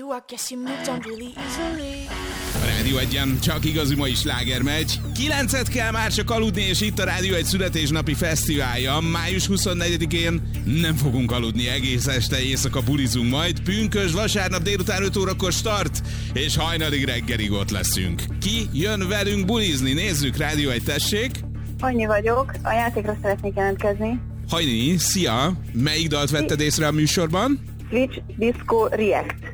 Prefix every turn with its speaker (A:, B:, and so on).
A: I guess you moved on really easily.
B: A Rádió Egyen csak igazi mai sláger megy. 9-et kell már csak aludni, és itt a Rádió Egy születésnapi fesztiválja. Május 24-én nem fogunk aludni, egész este éjszaka bulizunk majd. Pünkösd vasárnap délután 5 órakor start, és hajnalig reggelig ott leszünk. Ki jön velünk bulizni? Nézzük, Rádió Egy, tessék!
C: Annyi vagyok, a játékra szeretnék jelentkezni.
B: Hajni, szia! Melyik dalt vetted észre a műsorban?
C: Switch Disco React.